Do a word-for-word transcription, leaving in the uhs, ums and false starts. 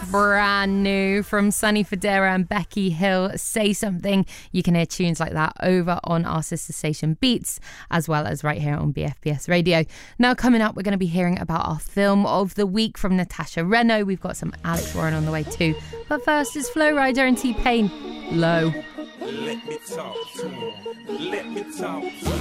brand new from Sonny Fodera and Becky Hill, Say Something. You can hear tunes like that over on our sister station Beats, as well as right here on B F B S Radio. Now coming up, we're going to be hearing about our film of the week from Natasha Reno. We've got some Alex Warren on the way too. But first is Flo Rida and T-Pain, Low. Let me talk to him. Let me talk to him.